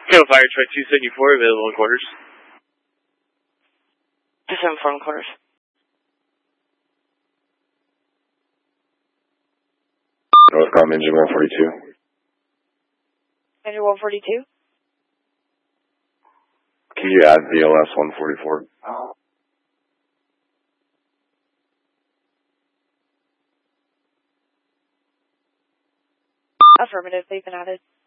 Go Fire Truck 274, available in quarters. 274 in quarters. Northcom engine 142. Engine 142. Can you add VLS 144? Affirmative, they've been added.